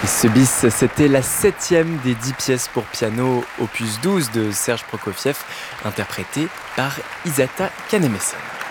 Et ce bis, c'était la 7e des 10 pièces pour piano, opus 12 de Serge Prokofiev, interprétée par Isata Kanemesson.